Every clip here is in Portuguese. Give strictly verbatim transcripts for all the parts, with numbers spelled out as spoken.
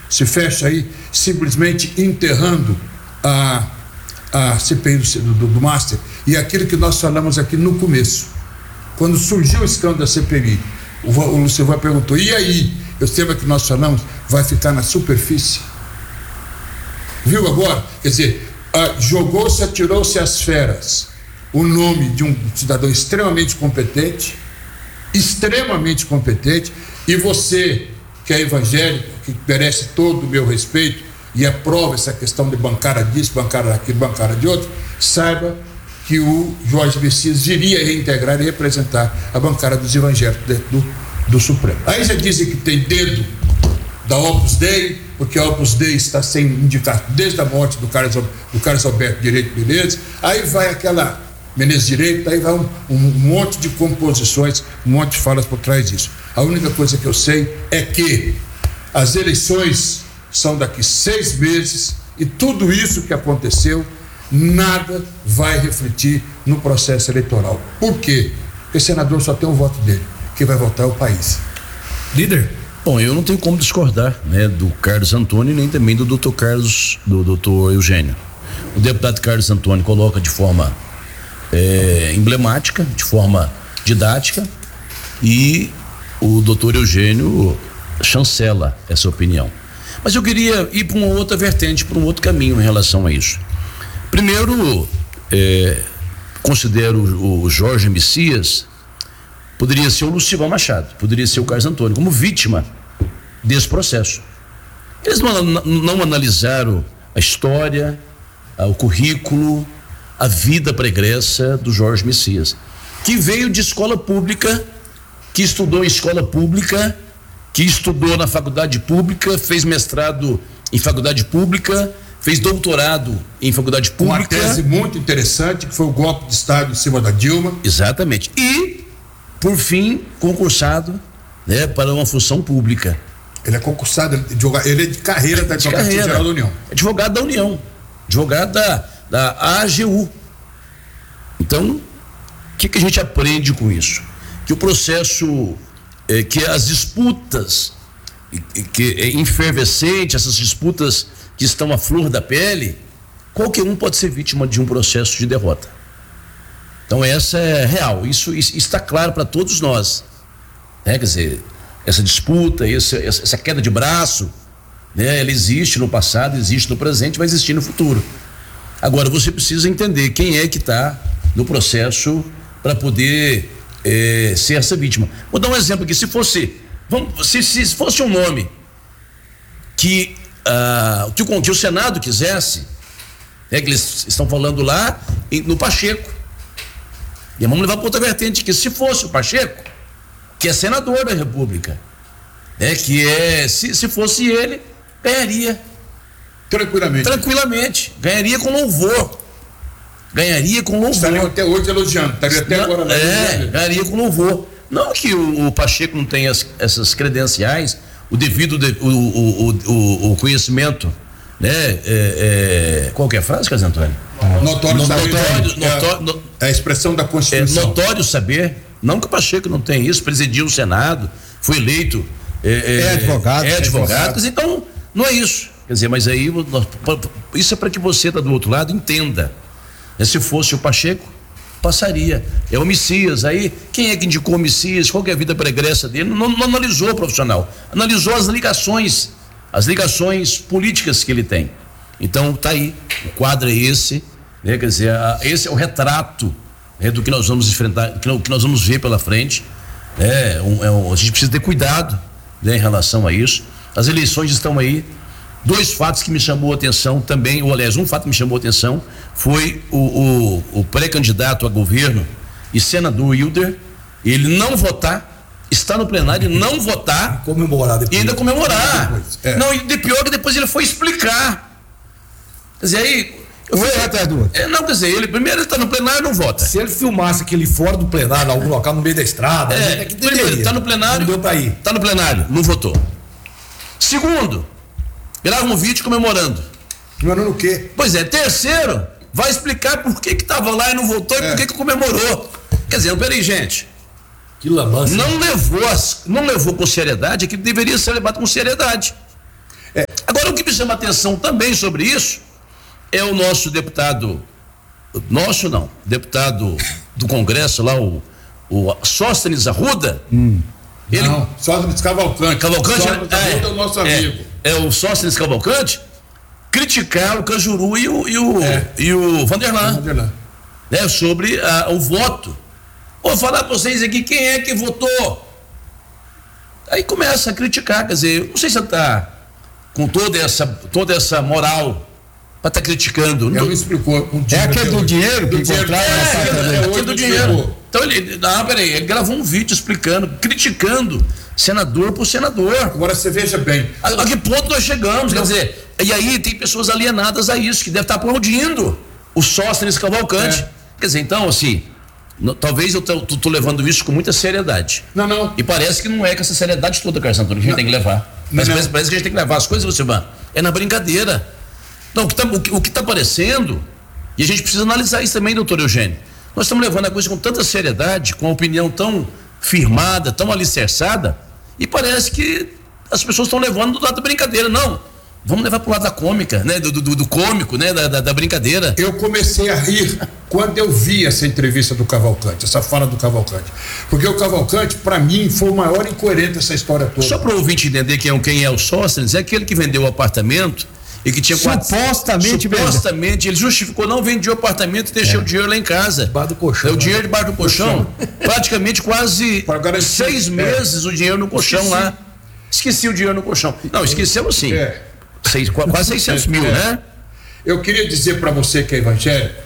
se fecha aí simplesmente enterrando a, a C P I do, do, do Master e aquilo que nós falamos aqui no começo. Quando surgiu o escândalo da C P I, o, o Lucivan perguntou, e aí? O tema que nós falamos vai ficar na superfície? Viu agora? Quer dizer, jogou-se, atirou-se às feras o nome de um cidadão extremamente competente, extremamente competente, e você, que é evangélico, que merece todo o meu respeito e aprova essa questão de bancada disso, bancada daquilo, bancada de outro, saiba que o Jorge Messias iria reintegrar e representar a bancada dos evangélicos dentro do, do Supremo. Aí já dizem que tem dedo da Opus Dei, porque a Opus Dei está sendo indicado desde a morte do Carlos, do Carlos Alberto Direito Menezes. Aí vai aquela Menezes Direito, aí vai um, um monte de composições, um monte de falas por trás disso. A única coisa que eu sei é que as eleições são daqui seis meses e tudo isso que aconteceu, nada vai refletir no processo eleitoral. Por quê? Porque o senador só tem um voto dele. Quem vai votar é o país. Líder? Bom, eu não tenho como discordar, né, do Carlos Antônio nem também do doutor Carlos, do doutor Eugênio. O deputado Carlos Antônio coloca de forma é, emblemática, de forma didática, e o doutor Eugênio chancela essa opinião. Mas eu queria ir para uma outra vertente, para um outro caminho em relação a isso. Primeiro, é, considero o, o Jorge Messias, poderia ser o Lucivan Machado, poderia ser o Carlos Antônio, como vítima desse processo. Eles não, não analisaram a história, o currículo, a vida pregressa do Jorge Messias, que veio de escola pública, que estudou em escola pública, que estudou na faculdade pública, fez mestrado em faculdade pública, fez doutorado em faculdade pública. Uma tese muito interessante, que foi o golpe de Estado em cima da Dilma. Exatamente. E, por fim, concursado, né, para uma função pública. Ele é concursado, ele é de carreira da Advocacia Geral da União. Advogado da União, advogado da, da A G U. Então, o que, que a gente aprende com isso? Que o processo, é, que as disputas, que é efervescente, essas disputas que estão à flor da pele, qualquer um pode ser vítima de um processo de derrota. Então essa é real, isso, isso está claro para todos nós, né? Quer dizer, essa disputa, essa, essa queda de braço, né? Ela existe no passado, existe no presente, vai existir no futuro. Agora você precisa entender quem é que está no processo para poder é, ser essa vítima. Vou dar um exemplo aqui, se fosse, vamos, se, se fosse um nome que, uh, que, o, que o Senado quisesse, é que eles estão falando lá em, no Pacheco. E vamos levar para outra vertente, que se fosse o Pacheco, que é senador da República, né, que é, se, se fosse ele, ganharia. Tranquilamente. Tranquilamente. Ganharia com louvor. Ganharia com louvor. Estaria até hoje elogiando, estaria até agora lá. É, ganharia com louvor. Não que o, o Pacheco não tenha as, essas credenciais, o devido, de, o, o, o, o conhecimento, né? É, é, qual que é a frase, Carlos Antônio? Notório no, saber. Notório, É, notório, é a expressão da Constituição. É notório saber, não que o Pacheco não tenha isso, presidiu o Senado, foi eleito. É, é, é advogado. É advogado, é então não é isso. Quer dizer, mas aí isso é para que você tá do outro lado entenda. Se fosse o Pacheco, passaria. É o Messias. Aí, quem é que indicou o Messias? Qual que é a vida pregressa dele? Não, não analisou o profissional, analisou as ligações, as ligações políticas que ele tem. Então, tá aí, o quadro é esse, né? Quer dizer, a, esse é o retrato, né, do que nós vamos enfrentar, que, que nós vamos ver pela frente. Né? Um, é um, a gente precisa ter cuidado, né, em relação a isso. As eleições estão aí. Dois fatos que me chamou a atenção também, ou aliás, um fato que me chamou a atenção foi o, o, o pré-candidato a governo e senador Hilder, ele não votar, está no plenário e não votar, comemorar depois. E ainda comemorar. É. Não, e de pior que depois ele foi explicar. Quer dizer, aí. Eu fui atrás do outro. É, não, quer dizer, ele primeiro está no plenário e não vota. Se ele filmasse aquele fora do plenário, algum local no meio da estrada, é, é que primeiro, está no plenário. Não deu pra ir. Está no plenário, não votou. Segundo, grava um vídeo comemorando. Comemorando o quê? Pois é, terceiro, vai explicar por que que estava lá e não votou, é. E por que que comemorou. Quer dizer, peraí, gente. Que lambança. Não levou, as, não levou com seriedade, é que deveria ser levado com seriedade. É, chama atenção também sobre isso é o nosso deputado, nosso não, deputado do Congresso lá, o, o Sóstenes Arruda. Hum. Ele, não, Sóstenes Cavalcante. Cavalcante Sóstenes é, Arruda é o nosso amigo. É, é o Sóstenes Cavalcante criticar o Cajuru e o, e o, É. e o Vanderlan, Vanderlan. né, sobre a, o voto. Vou falar para vocês aqui quem é que votou. Aí começa a criticar, quer dizer, eu não sei se você está com toda essa, toda essa moral para estar tá criticando. Ele não explicou. Um É aquele do dinheiro que do dinheiro. encontraram É, na aquele, casa é, dele. aquele do Hoje dinheiro. explicou. Então ele, não, peraí, ele gravou um vídeo explicando, criticando senador por senador. Agora você veja bem. A, a que ponto nós chegamos? Quer dizer, e aí tem pessoas alienadas a isso, que devem estar aplaudindo o Sóstenes Cavalcante. É. Quer dizer, então, assim, no, talvez eu tô, tô, tô levando isso com muita seriedade. Não, não. E parece que não é com essa seriedade toda, Carlos Antônio, que a gente Não. tem que levar. Mas Não, parece, não. parece que a gente tem que levar as coisas, você vai. É na brincadeira. Não, o que está o que, o que tá aparecendo, e a gente precisa analisar isso também, doutor Eugênio. Nós estamos levando a coisa com tanta seriedade, com a opinião tão firmada, tão alicerçada, e parece que as pessoas estão levando do lado da brincadeira. Não, vamos levar para o lado da cômica, né? Do, do, do cômico, né? Da, da, da brincadeira. Eu comecei a rir quando eu vi essa entrevista do Cavalcante, essa fala do Cavalcante. Porque o Cavalcante, para mim, foi o maior incoerente dessa história toda. Só para o ouvinte entender quem é, quem é o Sóstenes, é aquele que vendeu o apartamento e que tinha Supostamente quatro, supostamente ele justificou, não vendia o apartamento e deixou É. o dinheiro lá em casa. Debaixo do colchão, É o né? dinheiro debaixo do colchão. Praticamente quase Para garantir. seis É. meses o dinheiro no colchão Esqueci. lá. Esqueci o dinheiro no colchão. Não, esqueceu sim. É. Seis, quase seiscentos mil, É. né? Eu queria dizer para você que é evangélico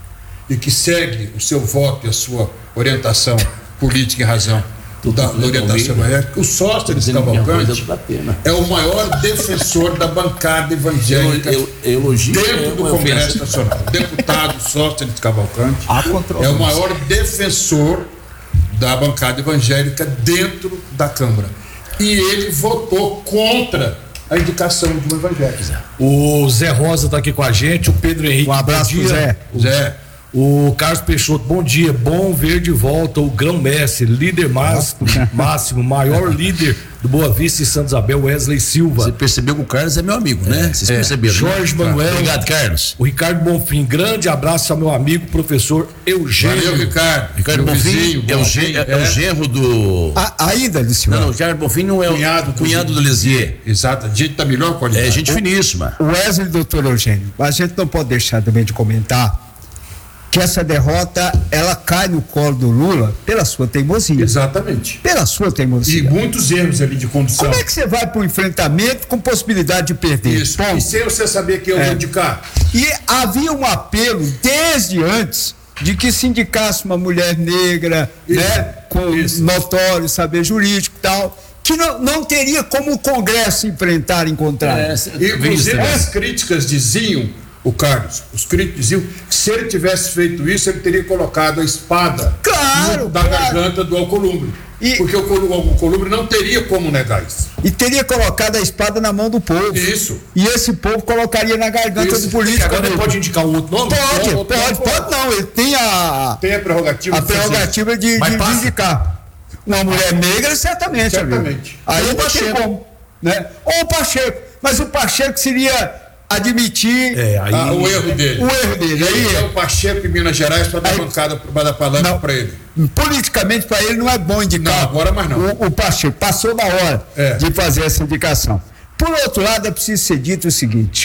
e que segue o seu voto e a sua orientação política em razão da, da orientação evangélica, o Sóstenes Cavalcante é o maior defensor da bancada evangélica Eu- eu- elogio, dentro é do uma Congresso ofensa. Nacional. O deputado Sóstenes Cavalcante Há é controvérsia. o maior defensor da bancada evangélica dentro da Câmara. E ele votou contra a indicação de um evangélico. O Zé Rosa está aqui com a gente, o Pedro Henrique. Um abraço bom pro dia. Zé. Zé, O Carlos Peixoto, bom dia, bom ver de volta o grão-mestre, líder máximo, máximo, maior líder do Boa Vista e Santa Isabel, Wesley Silva. Você percebeu que o Carlos é meu amigo, né? Vocês perceberam? Jorge né? Manuel. Obrigado, Carlos. O Ricardo Bonfim, grande abraço ao meu amigo, professor Eugênio. valeu, Ricardo. Ricardo Meu Bonfim vizinho, é, o Bonfim, gen- é, é o genro do. A, ainda, Luciano. Não, não, o Ricardo Bonfim não é o Cunhado cunhado, do- do Lesier. Exato, a gente tá melhor qualidade. É gente finíssima. O Wesley e o doutor Eugênio, a gente não pode deixar também de comentar que essa derrota, ela cai no colo do Lula pela sua teimosia. Exatamente. Pela sua E teimosia. muitos erros ali de condução. Como é que você vai para o enfrentamento com possibilidade de perder? Isso. Ponto. E sem você saber que eu É. vou indicar. E havia um apelo desde antes de que se indicasse uma mulher negra, Isso. né, com Isso. notório saber jurídico e tal, que não, não teria como o Congresso enfrentar em contrário. Inclusive, as críticas diziam, o Carlos, os críticos diziam que se ele tivesse feito isso, ele teria colocado a espada Claro, no- da claro. garganta do Alcolumbre. E- Porque o Colu- o Alcolumbre não teria como negar isso. E teria colocado a espada na mão do povo. Isso. E esse povo colocaria na garganta Isso. do político. Agora ele amigo. pode indicar um outro nome? Pode, Não, pode, não, pode, não. Ele tem a, Tem a prerrogativa a de fazer prerrogativa de, Mas de passa. indicar. Uma mulher negra, certamente. amigo. Certamente. Aí Ou não tem Pacheco. como. Né? Ou o Pacheco. Mas o Pacheco seria admitir É, aí. Ah, o erro dele. o erro dele. Ele é Aí, o Pacheco em Minas Gerais para dar Aí- bancada, para dar palanque Não. para ele. politicamente, para ele, não é bom indicar. Não, agora mais não. O, o Pacheco passou da hora É. de fazer essa indicação. Por outro lado, é preciso ser dito o seguinte: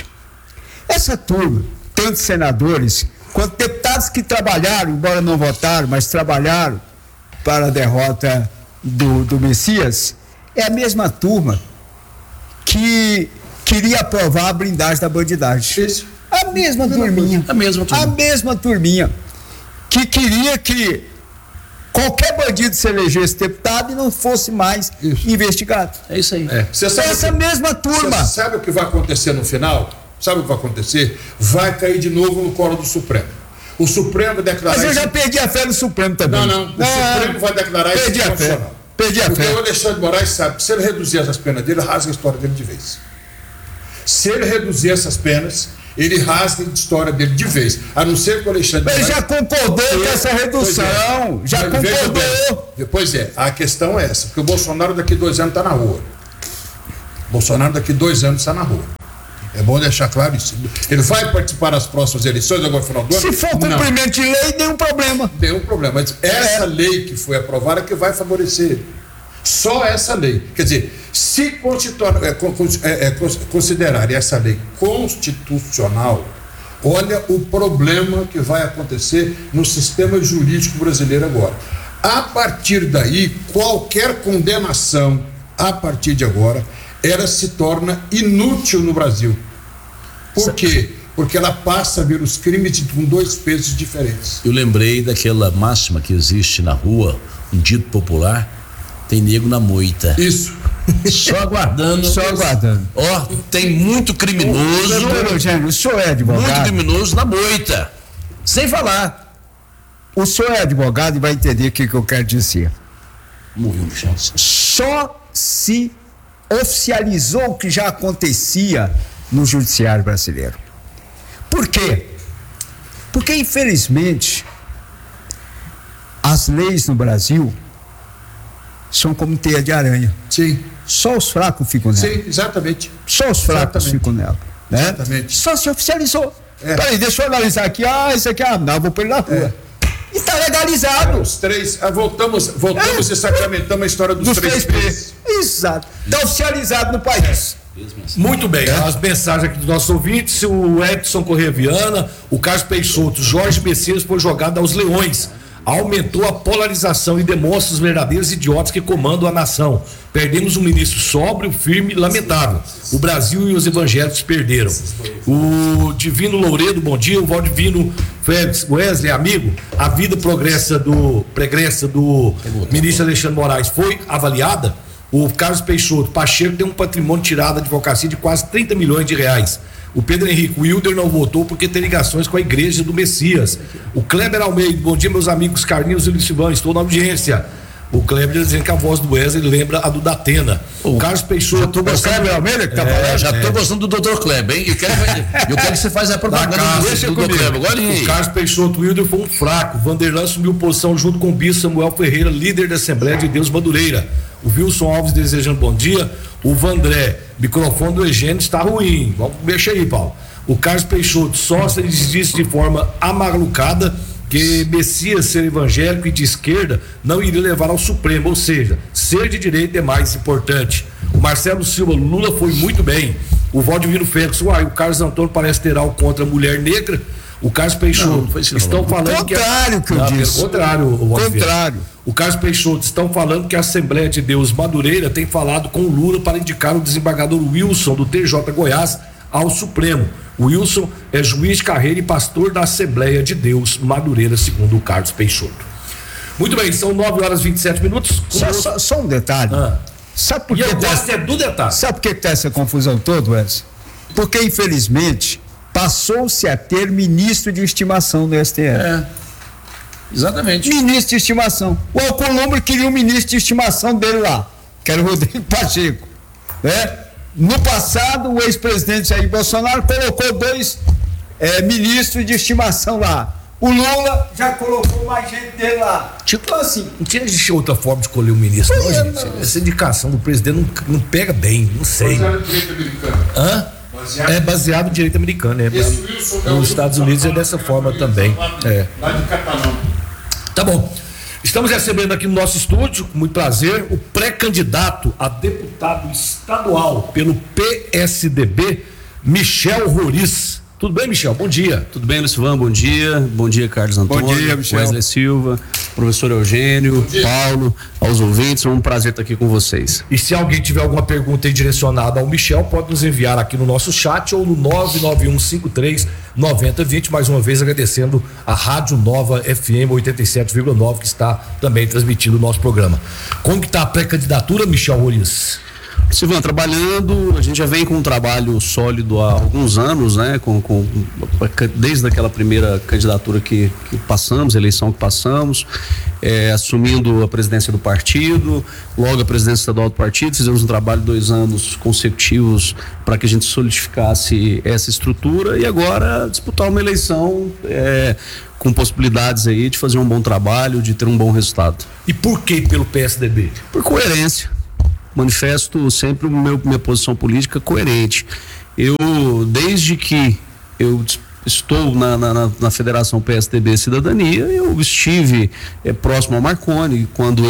essa turma, tanto senadores quanto deputados que trabalharam, embora não votaram, mas trabalharam para a derrota do, do Messias, é a mesma turma que queria aprovar a blindagem da bandidagem. Isso. A mesma turminha. A mesma turma. A mesma turminha. Que queria que qualquer bandido se elegesse deputado e não fosse mais Isso. investigado. É isso aí. Você sabe Essa o que- mesma turma. Você sabe o que vai acontecer no final? Sabe o que vai acontecer? Vai cair de novo no colo do Supremo. O Supremo vai declarar. Mas eu isso- já perdi a fé no Supremo também. Não, não. O Supremo vai declarar isso Perdi a fé. inconstitucional. Perdi a Porque fé. o Alexandre de Moraes sabe que se ele reduzir essas penas dele, rasga a história dele de vez. Se ele reduzir essas penas, ele rasga a história dele de vez. A não ser que o Alexandre Ele de já Moraes... concordou com essa Pois redução. é. Já Mas veja concordou. bem, Pois é, a questão é essa, porque o Bolsonaro daqui a dois anos está na rua. O Bolsonaro daqui a dois anos está na rua. É bom deixar claro isso. Ele vai participar das próximas eleições agora no final do ano? Se for cumprimento de lei, tem um problema. Tem um problema. Mas essa é. lei que foi aprovada é que vai favorecer ele. Só essa lei. Quer dizer, se é, é, é, considerarem essa lei constitucional, olha o problema que vai acontecer no sistema jurídico brasileiro agora. A partir daí, qualquer condenação, a partir de agora, ela se torna inútil no Brasil. Por quê? Porque ela passa a ver os crimes com dois pesos diferentes. Eu lembrei daquela máxima que existe na rua, um dito popular: tem nego na moita. Isso. Só aguardando. Só aguardando. Ó, tem muito criminoso. Doutor Eugênio, o senhor é advogado? Muito criminoso na moita. Sem falar. O senhor é advogado e vai entender o que, que eu quero dizer. Morreu no chão. Só se oficializou o que já acontecia no judiciário brasileiro. Por quê? Porque, infelizmente, as leis no Brasil são como teia de aranha. Sim. Só os fracos ficam nela. Sim, exatamente. Só os fracos Exatamente. ficam nela. Né? Exatamente. Só se oficializou. É. Peraí, deixa eu analisar aqui. Ah, isso aqui, ah, não, vou pôr ele na rua. É. E está legalizado. Os três, ah, voltamos, voltamos é. e sacramentamos a história dos, dos três P's. Exato. Está oficializado no país. Muito bem, é. As mensagens aqui dos nossos ouvintes: o Edson Corrêa Viana, o Carlos Peixoto, Jorge Messias foi jogado aos leões. Aumentou a polarização e demonstra os verdadeiros idiotas que comandam a nação. Perdemos um ministro sóbrio, firme e lamentável. O Brasil e os evangélicos perderam. O Divino Louredo, bom dia. O Valdivino Félix Wesley, amigo. A vida progressa do, pregressa do ministro Alexandre Moraes foi avaliada. O Carlos Peixoto, Pacheco tem um patrimônio tirado da advocacia de quase trinta milhões de reais. O Pedro Henrique Wilder não votou porque tem ligações com a igreja do Messias. O Kleber Almeida, bom dia, meus amigos Carlinhos e Luiz Silvão, estou na audiência. O Kleber dizendo que a voz do Wesley lembra a do Datena. O Carlos Peixoto. O Kleber Almeida que tá falando? É, já estou é. gostando do doutor Kleber, hein? Eu quero, eu quero que você faça a propaganda do doutor Kleber. Agora, o Carlos Peixoto Wilder foi um fraco. Vanderlan assumiu posição junto com o Bispo Samuel Ferreira, líder da Assembleia de Deus Madureira. O Wilson Alves desejando bom dia. O Vandré, microfone do Eugênio está ruim. Vamos mexer aí, Paulo. O Carlos Peixoto só se disse de forma amalucada que Messias ser evangélico e de esquerda não iria levar ao Supremo, ou seja, ser de direita é mais importante. O Marcelo Silva, Lula foi muito bem. O Valdivino Félix, uai, o Carlos Antônio parece ter algo contra a mulher negra. O Carlos Peixoto, não, estão não. falando que... Contrário que eu não, disse. Contrário, o Contrário. O Carlos Peixoto, estão falando que a Assembleia de Deus Madureira tem falado com o Lula para indicar o desembargador Wilson do T J Goiás ao Supremo. O Wilson é juiz de carreira e pastor da Assembleia de Deus Madureira, segundo o Carlos Peixoto. Muito bem, são nove horas e vinte e sete minutos. Só, só, só um detalhe. Ah. Sabe por e que eu gosto tá, é do detalhe. Sabe por que está essa confusão toda, Wesley? Porque, infelizmente, passou-se a ter ministro de estimação no S T F. É. Exatamente. Ministro de estimação. O Alcolumbre queria um ministro de estimação dele lá, que era o Rodrigo Pacheco. Né? No passado, o ex-presidente Jair Bolsonaro colocou dois é, ministros de estimação lá. O Lula já colocou mais gente dele lá. Tipo, então, assim, não tinha outra forma de escolher o ministro, não, gente. Não. Essa indicação do presidente não, não pega bem, não sei. Baseado em direito americano. Hã? Baseado é baseado em direito americano. É, nos Estados Unidos é dessa forma também. É. Lá de Catalão. Tá bom. Estamos recebendo aqui no nosso estúdio, com muito prazer, o pré-candidato a deputado estadual pelo P S D B, Michel Roriz. Tudo bem, Michel? Bom dia. Tudo bem, Luiz Silvão? Bom dia. Bom dia, Carlos Antônio. Bom dia, Michel. Wesley Silva, professor Eugênio, Paulo, aos ouvintes. É um prazer estar aqui com vocês. E se alguém tiver alguma pergunta aí direcionada ao Michel, pode nos enviar aqui no nosso chat ou no nove nove um cinco três nove zero dois zero. Mais uma vez agradecendo a Rádio Nova F M oitenta e sete vírgula nove, que está também transmitindo o nosso programa. Como que está a pré-candidatura, Michel Roriz? Silvão, trabalhando, a gente já vem com um trabalho sólido há alguns anos, né? Com, com, desde aquela primeira candidatura que, que passamos, eleição que passamos, é, assumindo a presidência do partido, logo a presidência estadual do partido, fizemos um trabalho de dois anos consecutivos para que a gente solidificasse essa estrutura e agora disputar uma eleição é, com possibilidades aí de fazer um bom trabalho, de ter um bom resultado. E por que pelo P S D B? Por coerência. Manifesto sempre o meu, minha posição política coerente. Eu, desde que eu estou na, na, na Federação P S D B Cidadania, eu estive é, próximo ao Marconi, quando